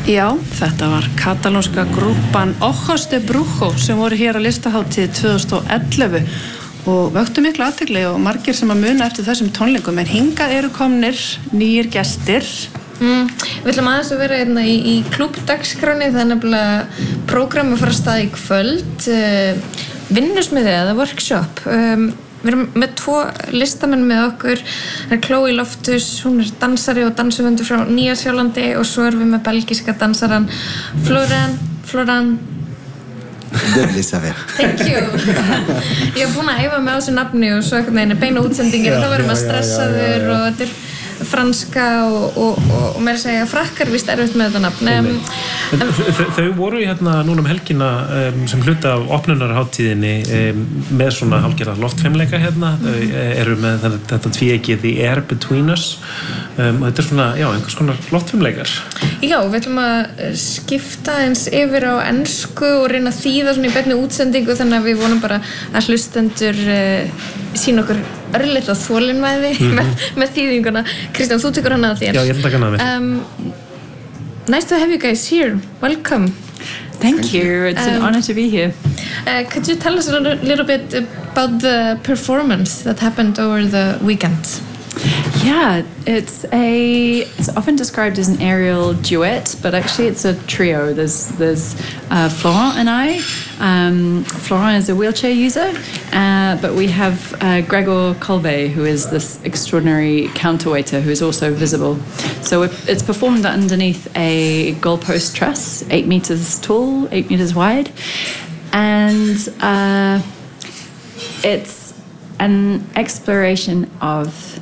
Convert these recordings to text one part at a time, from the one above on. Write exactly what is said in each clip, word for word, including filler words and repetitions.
Já, þetta var katalónska grúpan Ojos de Brujo sem voru hér á listahátíð tvö þúsund og ellefu og vöktu miklu athygli og margir sem að muna eftir þessum tónleikum en hingað eru komnir nýjir gestir. Mm, við ætlum aðeins að vera hérna í, í klúbbdagskránni, það er nefnilega prógramm að fara af stað í kvöld, uh, vinnusmiði eða workshop. Um, Við erum með tvo listamenn með okkur, það er Chloe Loftus, hún er dansari og dansöfundur frá Nýja-Sjálandi og svo erum við með belgíska dansaran Florian, Florian. Dögli Saver. Thank you. Ég er búin að æfa með á þessu nafni og svo einhvern veginn er beina útsendingir og þá verðum að stressaður og þetta er franska og, og, og, og mér að segja frakkar víst erfitt með þetta nafn. Um, en, þau, þau voru hérna núna um helgina um, sem hluta af opnunarhátíðinni um, með svona hálfgerða loftfimleika hérna. Þau eru með þetta tvíeyki The Air Between Us um, og þetta er svona, já, einhvers konar loftfimleikar. Já, við ætlum að skipta eins yfir á ensku og reyna að þýða svona í beinni útsendingu þannig að við vonum bara að hlustendur uh, sína okkur örlítið þolinmæði mm-hmm. með, með þýðinguna. Kristján, þú tekur hana að þér. Já, ég ætla að taka hana að mér. Um, nice to have you guys here. Welcome. Thank, Thank you. you. It's um, an honor to be here. Uh, could you tell us a little, little bit about the performance that happened over the weekend? Yeah, it's a it's often described as an aerial duet, but actually it's a trio. There's there's uh, Florent and I. Um, Florent is a wheelchair user, uh, but we have uh, Gregor Kolbe, who is this extraordinary counterweighter who is also visible. So it, it's performed underneath a goalpost truss, eight meters tall, eight meters wide, and uh, it's an exploration of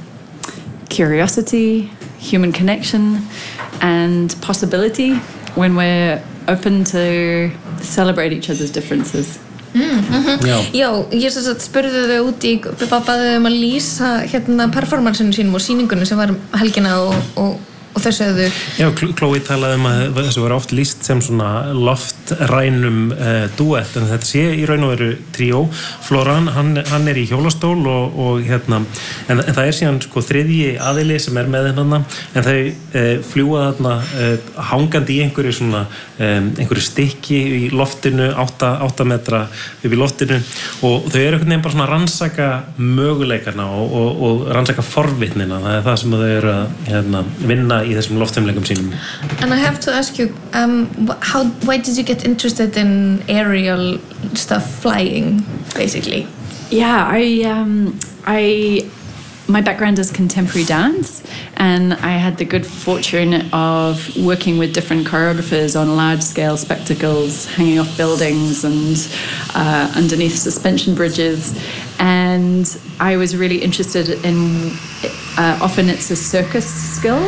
curiosity, human connection, and possibility when we're open to celebrate each other's differences. Mm, mm-hmm. Já. Já, ég svo að spurði þau út í, baði þau um að lýsa hérna performansinu sínum og sýningunum sem var helgina og, og, og þau sögðu. Já, Chloe talaði um að þessu var oft lýst sem svona loftrænum uh, duett, en þetta sé í raun og veru tríó. Florian, hann, hann er í hjólastól og, og hérna, en, en það er síðan sko þriðji aðili sem er með hérna, en þau uh, fljúa þarna uh, hangandi í einhverju svona, um, einhverju stykki í loftinu, átta, átta metra upp í loftinu og þau eru einhvern veginn bara svona rannsaka möguleikarna og, og, og rannsaka forvitnina, það er það sem þau eru að hérna, vinna í þessum loftfimleikum sínum. And I have to ask you, um, how, why did you get interested in aerial stuff, flying, basically? Yeah, I, um, I, my background is contemporary dance, and I had the good fortune of working with different choreographers on large-scale spectacles, hanging off buildings and uh, underneath suspension bridges, and I was really interested in, uh, often it's a circus skill,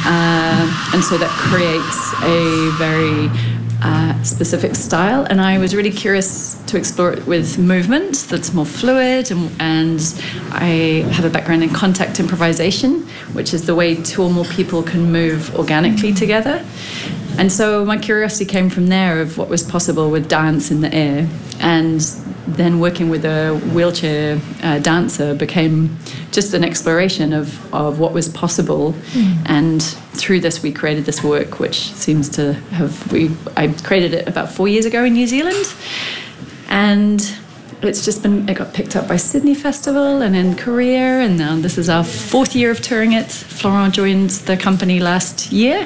uh, and so that creates a very Uh, specific style, and I was really curious to explore it with movement that's more fluid, and, and I have a background in contact improvisation, which is the way two or more people can move organically together. And so my curiosity came from there of what was possible with dance in the air, and then working with a wheelchair uh, dancer became just an exploration of, of what was possible. Mm. And through this we created this work, which seems to have, we I created it about four years ago in New Zealand, and it's just been, it got picked up by Sydney Festival and in Korea, and now this is our fourth year of touring it. Florent joined the company last year,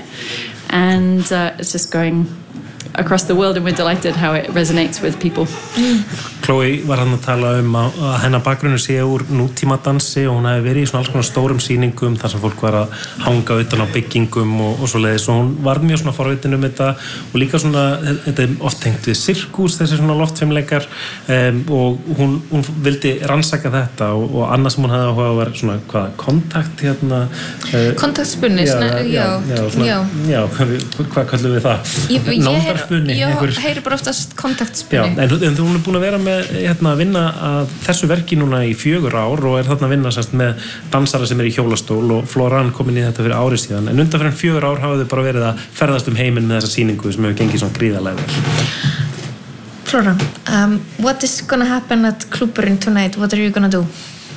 and uh, it's just going across the world, and we're delighted how it resonates with people. Mm. Chloe var hann að tala um að, að hennar bakgrunnu sé úr nútímadansi og hún hefði verið í svona alls konar stórum sýningum þar sem fólk var að hanga utan á byggingum og, og svo leiðis, og hún var mjög svona forvitin um þetta og líka svona, þetta er oft tengt við sirkus, þessi svona loftfimleikar, um, og hún, hún vildi rannsaka þetta og, og annað sem hún hefði áhuga var svona hvað, kontakt hérna uh, kontaktspunni, já, já, já, já, svona, já. já hvað, hvað kallum við það? Ég, ég heyri, ég einhver... heyri bara oftast kontaktspunni. Já, en, en hún er búin að vera með hérna, að vinna að þessu verki núna í fjögur ár og er þarna að vinna sérst, með dansara sem er í hjólastól, og Florian kom inn í þetta fyrir árið síðan, en undan fyrir fjögur ár hafa þau bara verið að ferðast um heiminn með þessa sýningu sem hefur gengið svona gríðarlega vel. Florian, um, what is gonna happen at Klubburinn tonight? What are you gonna do?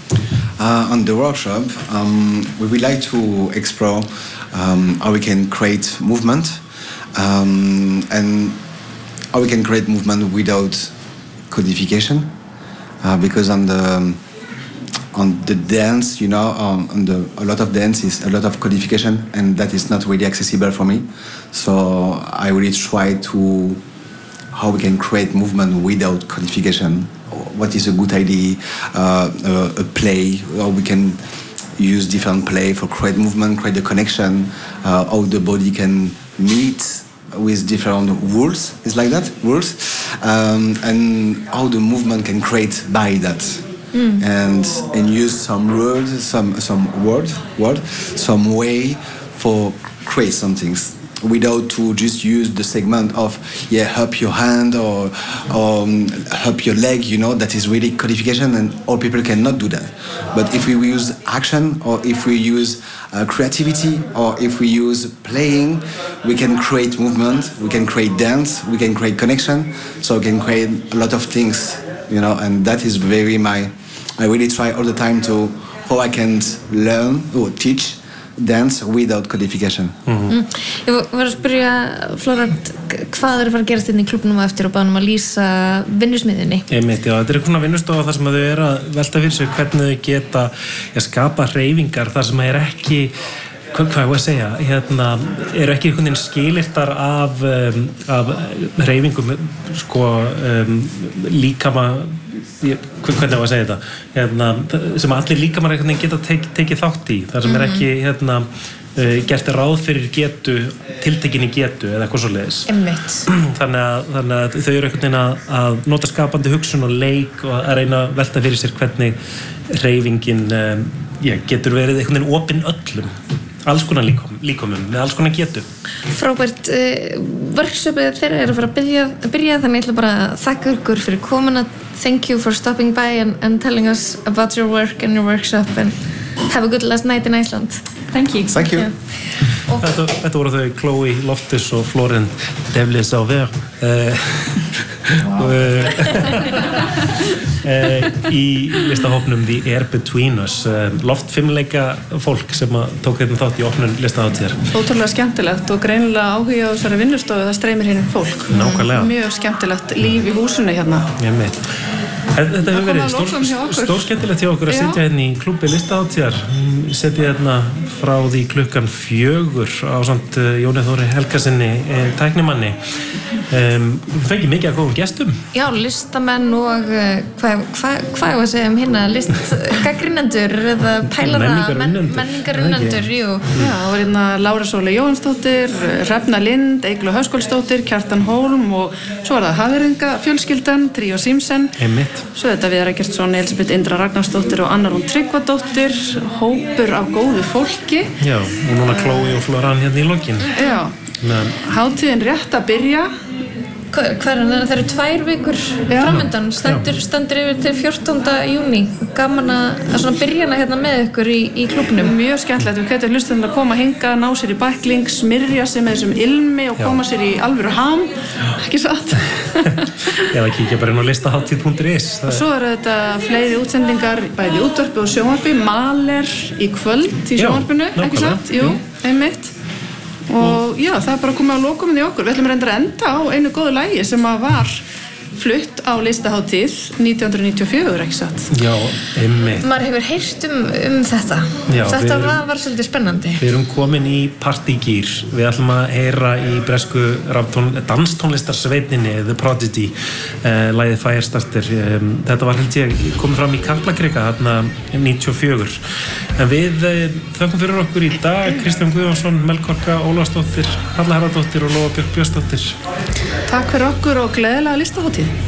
Uh, on the workshop, um, we would like to explore um, how we can create movement um, and how we can create movement without codification, uh, because on the on the dance, you know, um, on the a lot of dance is a lot of codification, and that is not really accessible for me. So I really try to how we can create movement without codification. What is a good idea? Uh, a, a play, how we can use different play for create movement, create a connection. Uh, how the body can meet with different rules. It's like that rules, um, and how the movement can create by that. Mm. and and use some words, some some word, word, some way for create some things without to just use the segment of yeah up your hand or or um, up your leg. You know that is really codification, and all people cannot do that. But if we use action, or if we use uh, creativity, or if we use playing, we can create movement. We can create dance. We can create connection. So we can create a lot of things. You know, and that is very my. I really try all the time to how I can learn or teach dance without codification. Mm-hmm. Mm. Ég var að spyrja Florent, hvað er að fara að gerast inn í klubnum eftir og báðum að lýsa vinnusmiðinni? Einmitt, já, þetta er einhverjum vinnustofa þar sem að þau eru að velta fyrir sig hvernig þau geta ja, skapa hreyfingar þar sem að er ekki hvað, hvað ég að segja, hérna eru ekki einhvern veginn skilyrtar af, um, af hreyfingum sko um, líkama Ég, hvernig var að segja þetta hérna, sem allir líkamar einhvern veginn geta tek, tekið þátt í þar sem er ekki hérna, uh, gert ráð fyrir getu tiltekinni getu eða eitthvað svoleiðis þannig að, þannig að þau eru einhvern veginn að, að nota skapandi hugsun og leik og að reyna að velta fyrir sér hvernig hreyfingin um, já, getur verið einhvern veginn opinn öllum alls konar líkom, líkomum með alls konar getu. Frábært uh, workshopið þeirra er að fara að byrja, byrja þannig ég ætla bara að þakka ykkur fyrir komuna. Thank you for stopping by and, and telling us about your work and your workshop, and have a good last night in Iceland. Thank you. Thank you. Yeah. Þetta, þetta voru þau Chloe Loftus og Florent Devlé-Sauveur uh, uh, uh, í listahópnum The Air Between Us uh, loftfimleika fólk sem að tók hérna þátt í opnun listahátíðar. Ótrúlega skemmtilegt og greinilega áhuga á þessari vinnustofu, það streymir hérna fólk. Nákvæmlega. Mjög skemmtilegt líf í húsinu hérna. Ég meit. Þetta hefur verið stór, stór skemmtilegt hjá okkur að sitja hérna í klúbbi listahátíðar. Setja hérna frá því klukkan fjögur á samt Jóni Þóri Helgasinni tæknimanni. Um, fengið mikið að góðum gestum. Já, listamenn og uh, hvað hva, hva ég var að segja um hérna listgagnrýnendur eða pælara menningarunnendur. Já, það var hérna Lára Sóley Jóhannsdóttir, Hrefna Lind, Eygló Höskuldsdóttir, Kjartan Hólm og svo var það Haferinga fjölskyldan, Tríó Símsen. Einmitt. Svo þetta Viðar Eggertsson, Elisabeth Indra Ragnarsdóttir og Anna Rún Tryggvadóttir, hópur af góðu fólki. Já, og núna Chloe og Floran hérna í lokin. Já, Men... hátíðin rétt að byrja. Hvernig það eru tvær vikur framöndan, stendur, stendur yfir til fjórtánda júní. Gaman að, að svona byrja hana hérna með ykkur í, í klúbnum. Mjög skemmtilegt, við hvetjum hlustendur að koma hingað, ná sér í bækling, smyrja sig með þessum ilmi og koma sér í alvöru ham, ekki satt? Eða kíkja bara inn á listahátíð punktur is. Og svo eru þetta fleiri útsendingar, bæði í útvarpi og sjónvarpi, Maler í kvöld í sjónvarpinu, ekki satt? Jú, einmitt. Og já, það er bara komið á lokuminn í okkur. Við ætlum reyndar að enda á einu góðu lagi sem að var flutt á listahátíð nítján hundruð níutíu og fjögur, ekki satt? Já, einmitt. Maður hefur heyrt um, um þetta. Já, þetta erum, var, var svolítið spennandi. Við erum komin í partygýr. Við ætlum að heyra í bresku danstónlistarsveininni The Prodigy, uh, lagið Firestarter. Um, þetta var held ég komið fram í Kaplakrika þarna níutíu og fjögur. En við uh, þökkum fyrir okkur í dag. Kristján Guðjónsson, Melkorka Ólafsdóttir, Halla Harðardóttir og Lóa Björk Björnsdóttir. Takk fyrir okkur og gleðilega listahátíð.